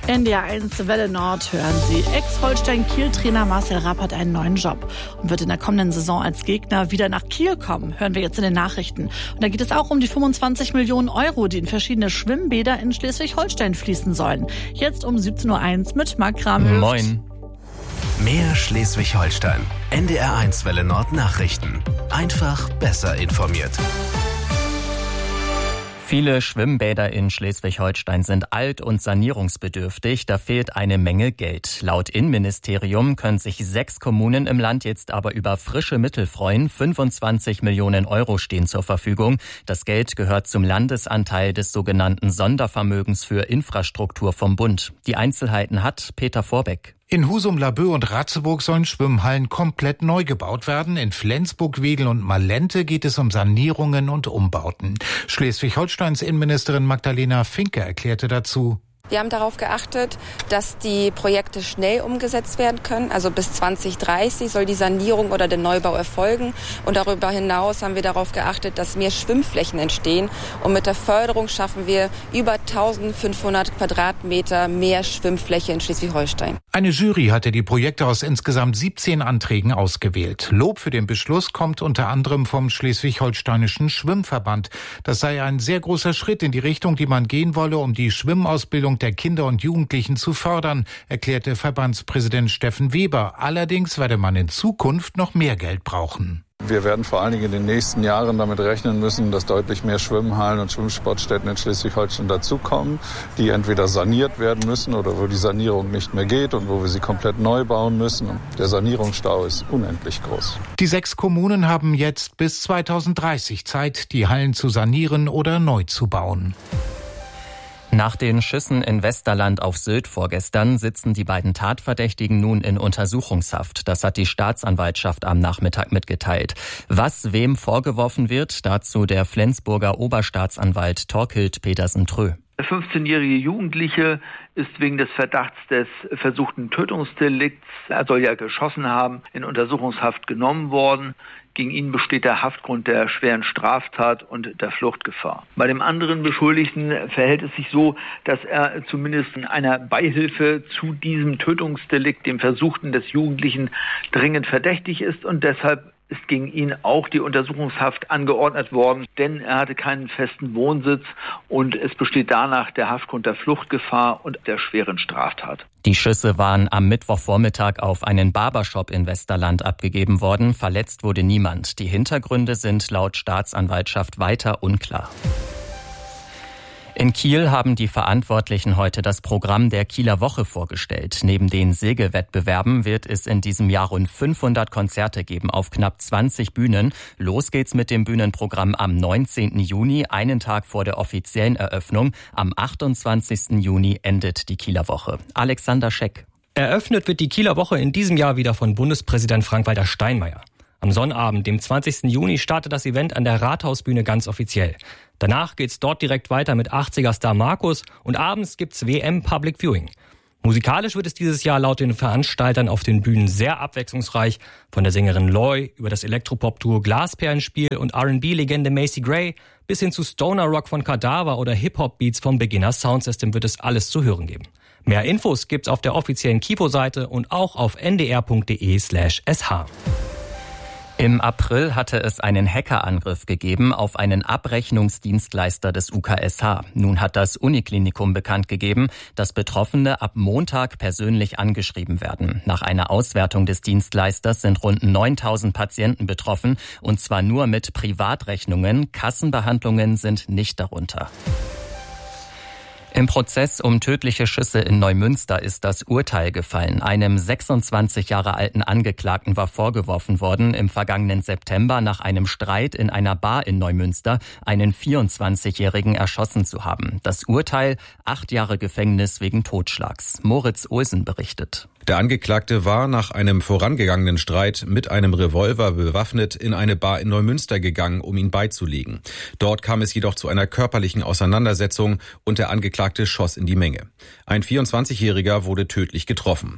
NDR 1 Welle Nord hören Sie. Ex-Holstein-Kiel-Trainer Marcel Rapp hat einen neuen Job und wird in der kommenden Saison als Gegner wieder nach Kiel kommen. Hören wir jetzt in den Nachrichten. Und da geht es auch um die 25 Millionen Euro, die in verschiedene Schwimmbäder in Schleswig-Holstein fließen sollen. Jetzt um 17.01 Uhr mit Marc Kramhöft. Moin. Mehr Schleswig-Holstein. NDR 1 Welle Nord Nachrichten. Einfach besser informiert. Viele Schwimmbäder in Schleswig-Holstein sind alt und sanierungsbedürftig. Da fehlt eine Menge Geld. Laut Innenministerium können sich 6 Kommunen im Land jetzt aber über frische Mittel freuen. 25 Millionen Euro stehen zur Verfügung. Das Geld gehört zum Landesanteil des sogenannten Sondervermögens für Infrastruktur vom Bund. Die Einzelheiten hat Peter Vorbeck. In Husum, Laboe und Ratzeburg sollen Schwimmhallen komplett neu gebaut werden. In Flensburg, Wedel und Malente geht es um Sanierungen und Umbauten. Schleswig-Holsteins Innenministerin Magdalena Finke erklärte dazu: Wir haben darauf geachtet, dass die Projekte schnell umgesetzt werden können. Also bis 2030 soll die Sanierung oder der Neubau erfolgen. Und darüber hinaus haben wir darauf geachtet, dass mehr Schwimmflächen entstehen. Und mit der Förderung schaffen wir über 1500 Quadratmeter mehr Schwimmfläche in Schleswig-Holstein. Eine Jury hatte die Projekte aus insgesamt 17 Anträgen ausgewählt. Lob für den Beschluss kommt unter anderem vom Schleswig-Holsteinischen Schwimmverband. Das sei ein sehr großer Schritt in die Richtung, die man gehen wolle, um die Schwimmausbildung der Kinder und Jugendlichen zu fördern, erklärte Verbandspräsident Steffen Weber. Allerdings werde man in Zukunft noch mehr Geld brauchen. Wir werden vor allen Dingen in den nächsten Jahren damit rechnen müssen, dass deutlich mehr Schwimmhallen und Schwimmsportstätten in Schleswig-Holstein dazukommen, die entweder saniert werden müssen oder wo die Sanierung nicht mehr geht und wo wir sie komplett neu bauen müssen. Und der Sanierungsstau ist unendlich groß. Die 6 Kommunen haben jetzt bis 2030 Zeit, die Hallen zu sanieren oder neu zu bauen. Nach den Schüssen in Westerland auf Sylt vorgestern sitzen die beiden Tatverdächtigen nun in Untersuchungshaft. Das hat die Staatsanwaltschaft am Nachmittag mitgeteilt. Was wem vorgeworfen wird, dazu der Flensburger Oberstaatsanwalt Torkild Petersen-Trö. Der 15-jährige Jugendliche ist wegen des Verdachts des versuchten Tötungsdelikts, er soll ja geschossen haben, in Untersuchungshaft genommen worden. Gegen ihn besteht der Haftgrund der schweren Straftat und der Fluchtgefahr. Bei dem anderen Beschuldigten verhält es sich so, dass er zumindest in einer Beihilfe zu diesem Tötungsdelikt, dem Versuchten des Jugendlichen, dringend verdächtig ist und deshalb ist gegen ihn auch die Untersuchungshaft angeordnet worden, denn er hatte keinen festen Wohnsitz und es besteht danach der Haftgrund der Fluchtgefahr und der schweren Straftat. Die Schüsse waren am Mittwochvormittag auf einen Barbershop in Westerland abgegeben worden. Verletzt wurde niemand. Die Hintergründe sind laut Staatsanwaltschaft weiter unklar. In Kiel haben die Verantwortlichen heute das Programm der Kieler Woche vorgestellt. Neben den Segelwettbewerben wird es in diesem Jahr rund 500 Konzerte geben auf knapp 20 Bühnen. Los geht's mit dem Bühnenprogramm am 19. Juni, einen Tag vor der offiziellen Eröffnung. Am 28. Juni endet die Kieler Woche. Alexander Scheck. Eröffnet wird die Kieler Woche in diesem Jahr wieder von Bundespräsident Frank-Walter Steinmeier. Am Sonnabend, dem 20. Juni, startet das Event an der Rathausbühne ganz offiziell. Danach geht's dort direkt weiter mit 80er-Star Markus und abends gibt's WM Public Viewing. Musikalisch wird es dieses Jahr laut den Veranstaltern auf den Bühnen sehr abwechslungsreich. Von der Sängerin Loy über das Elektropop-Duo Glasperlenspiel und R&B-Legende Macy Gray bis hin zu Stoner-Rock von Kadaver oder Hip-Hop-Beats vom Beginner Soundsystem wird es alles zu hören geben. Mehr Infos gibt's auf der offiziellen Kipo-Seite und auch auf ndr.de/sh. Im April hatte es einen Hackerangriff gegeben auf einen Abrechnungsdienstleister des UKSH. Nun hat das Uniklinikum bekannt gegeben, dass Betroffene ab Montag persönlich angeschrieben werden. Nach einer Auswertung des Dienstleisters sind rund 9.000 Patienten betroffen, und zwar nur mit Privatrechnungen. Kassenbehandlungen sind nicht darunter. Im Prozess um tödliche Schüsse in Neumünster ist das Urteil gefallen. Einem 26 Jahre alten Angeklagten war vorgeworfen worden, im vergangenen September nach einem Streit in einer Bar in Neumünster einen 24-Jährigen erschossen zu haben. Das Urteil: 8 Jahre Gefängnis wegen Totschlags. Moritz Olsen berichtet. Der Angeklagte war nach einem vorangegangenen Streit mit einem Revolver bewaffnet in eine Bar in Neumünster gegangen, um ihn beizulegen. Dort kam es jedoch zu einer körperlichen Auseinandersetzung und der Angeklagte schoss in die Menge. Ein 24-Jähriger wurde tödlich getroffen.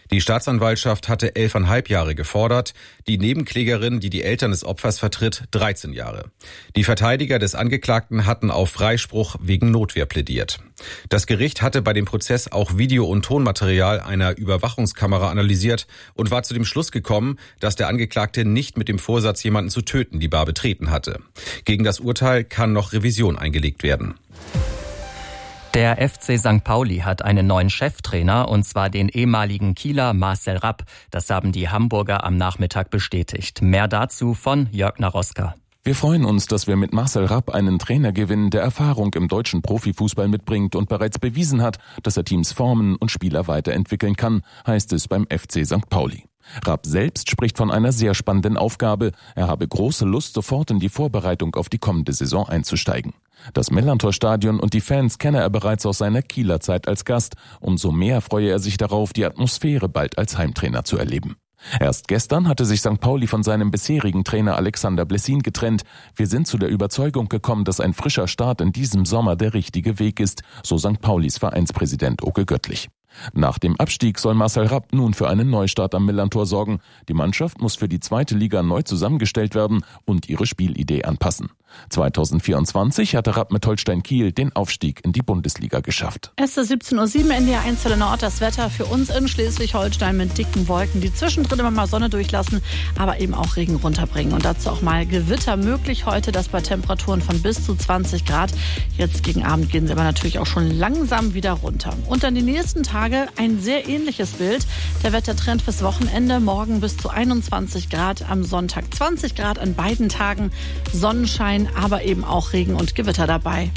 Die Staatsanwaltschaft hatte 11,5 Jahre gefordert, die Nebenklägerin, die die Eltern des Opfers vertritt, 13 Jahre. Die Verteidiger des Angeklagten hatten auf Freispruch wegen Notwehr plädiert. Das Gericht hatte bei dem Prozess auch Video- und Tonmaterial einer Überwachungskamera analysiert und war zu dem Schluss gekommen, dass der Angeklagte nicht mit dem Vorsatz, jemanden zu töten, die Bar betreten hatte. Gegen das Urteil kann noch Revision eingelegt werden. Der FC St. Pauli hat einen neuen Cheftrainer, und zwar den ehemaligen Kieler Marcel Rapp. Das haben die Hamburger am Nachmittag bestätigt. Mehr dazu von Jörg Naroska. Wir freuen uns, dass wir mit Marcel Rapp einen Trainer gewinnen, der Erfahrung im deutschen Profifußball mitbringt und bereits bewiesen hat, dass er Teams formen und Spieler weiterentwickeln kann, heißt es beim FC St. Pauli. Rapp selbst spricht von einer sehr spannenden Aufgabe. Er habe große Lust, sofort in die Vorbereitung auf die kommende Saison einzusteigen. Das Millerntor-Stadion und die Fans kenne er bereits aus seiner Kieler Zeit als Gast. Umso mehr freue er sich darauf, die Atmosphäre bald als Heimtrainer zu erleben. Erst gestern hatte sich St. Pauli von seinem bisherigen Trainer Alexander Blessin getrennt. Wir sind zu der Überzeugung gekommen, dass ein frischer Start in diesem Sommer der richtige Weg ist, so St. Paulis Vereinspräsident Oke Göttlich. Nach dem Abstieg soll Marcel Rapp nun für einen Neustart am Millerntor sorgen. Die Mannschaft muss für die 2. Liga neu zusammengestellt werden und ihre Spielidee anpassen. 2024 hatte Rapp mit Holstein Kiel den Aufstieg in die Bundesliga geschafft. Es ist 17:07 Uhr, NDR 1 Welle Nord. Das Wetter für uns in Schleswig-Holstein mit dicken Wolken, die zwischendrin immer mal Sonne durchlassen, aber eben auch Regen runterbringen. Und dazu auch mal Gewitter möglich heute, das bei Temperaturen von bis zu 20 Grad. Jetzt gegen Abend gehen sie aber natürlich auch schon langsam wieder runter. Und dann die nächsten Tage ein sehr ähnliches Bild. Der Wettertrend fürs Wochenende: morgen bis zu 21 Grad, am Sonntag 20 Grad an beiden Tagen, Sonnenschein, aber eben auch Regen und Gewitter dabei.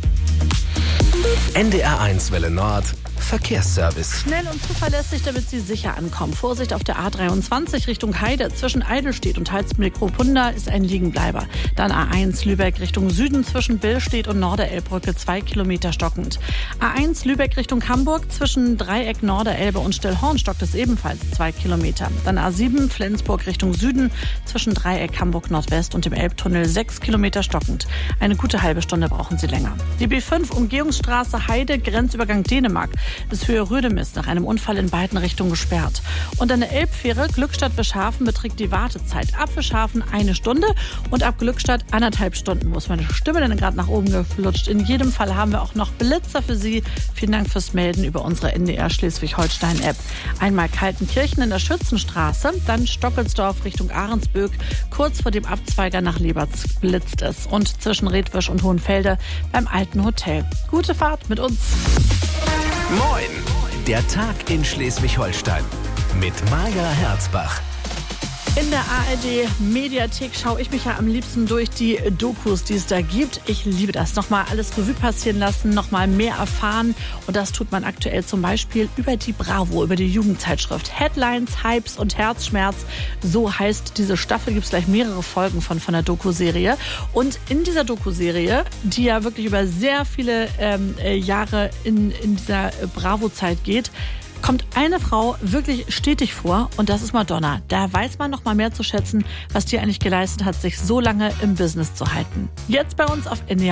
NDR 1 Welle Nord Verkehrsservice. Schnell und zuverlässig, damit Sie sicher ankommen. Vorsicht auf der A23 Richtung Heide. Zwischen Eidelstedt und Halsmühl-Kropunda ist ein Liegenbleiber. Dann A1 Lübeck Richtung Süden zwischen Billstedt und Norderelbbrücke 2 Kilometer stockend. A1 Lübeck Richtung Hamburg zwischen Dreieck Norderelbe und Stillhorn stockt es ebenfalls 2 Kilometer. Dann A7 Flensburg Richtung Süden zwischen Dreieck Hamburg Nordwest und dem Elbtunnel 6 Kilometer stockend. Eine gute halbe Stunde brauchen Sie länger. Die B5 Umgehungsstraße Heide, Grenzübergang Dänemark, bis Höhe Rödemis nach einem Unfall in beiden Richtungen gesperrt. Und an der Elbfähre Glückstadt-Wischhafen beträgt die Wartezeit ab Wischhafen 1 Stunde und ab Glückstadt 1,5 Stunden. Wo ist meine Stimme denn gerade nach oben geflutscht? In jedem Fall haben wir auch noch Blitzer für Sie. Vielen Dank fürs Melden über unsere NDR Schleswig-Holstein-App. Einmal Kaltenkirchen in der Schützenstraße, dann Stockelsdorf Richtung Ahrensböck. Kurz vor dem Abzweiger nach Leberz blitzt es. Und zwischen Redwisch und Hohenfelde beim Alten Hotel. Gute Fahrt mit uns. Moin! Der Tag in Schleswig-Holstein mit Maja Herzbach. In der ARD-Mediathek schaue ich mich ja am liebsten durch die Dokus, die es da gibt. Ich liebe das. Nochmal alles Revue passieren lassen, nochmal mehr erfahren. Und das tut man aktuell zum Beispiel über die Bravo, über die Jugendzeitschrift. Headlines, Hypes und Herzschmerz. So heißt diese Staffel. Gibt es gleich mehrere Folgen von der Doku-Serie. Und in dieser Doku-Serie, die ja wirklich über sehr viele Jahre in dieser Bravo-Zeit geht, kommt eine Frau wirklich stetig vor, und das ist Madonna. Da weiß man noch mal mehr zu schätzen, was die eigentlich geleistet hat, sich so lange im Business zu halten. Jetzt bei uns auf NDR